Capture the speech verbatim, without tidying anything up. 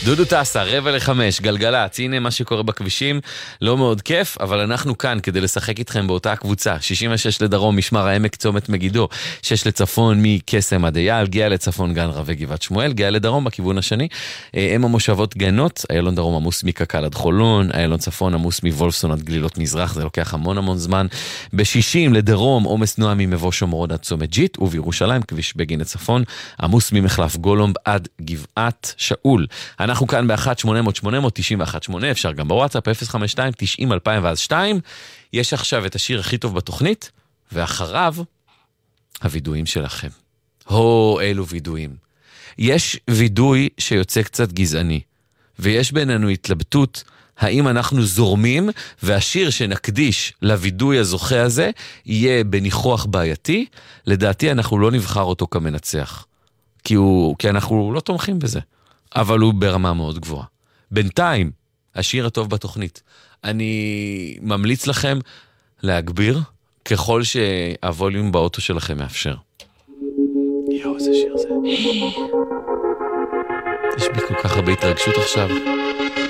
דודו טסה, רבע לחמש, גלגלץ, הנה מה שקורה בכבישים, לא מאוד כיף, אבל אנחנו כאן כדי לשחק איתכם באותה קבוצה, שישים ושש לדרום, משמר העמק, צומת מגידו, שש לצפון, מקסם עד אייל, גאה לצפון, גן רבי גבעת שמואל, גאה לדרום בכיוון השני, הם המושבות גנות, איילון דרום עמוס מקקל עד חולון, איילון צפון עמוס מוולפסון עד גלילות מזרח, זה לוקח המון המון זמן, ב-שישים לדרום, עומס נועה ממבוא שומרון עד צומת ג'יט, ובירושלים, כביש בגין לצפון, עמוס ממחלף גולומב עד גבעת שאול. אנחנו כאן ב-אחת שמונה אפס אפס שמונה תשע אחת שמונה, אפשר גם בוואטסאפ אפס חמש שתיים תשעים אלפיים ואז שתיים. יש עכשיו את השיר הכי טוב בתוכנית, ואחריו, הוידועים שלכם. הו, אלו וידועים. יש וידוי שיוצא קצת גזעני, ויש בינינו התלבטות, האם אנחנו זורמים, והשיר שנקדיש לוידוי הזוכה הזה, יהיה בניחוח בעייתי, לדעתי אנחנו לא נבחר אותו כמנצח. כי, הוא, כי אנחנו לא תומכים בזה. אבל הוא ברמה מאוד גבוהה. בינתיים, השיר הטוב בתוכנית. אני ממליץ לכם להגביר ככל שהווליום באוטו שלכם מאפשר. יואו, איזה שיר זה. יש בי כל כך הרבה התרגשות עכשיו.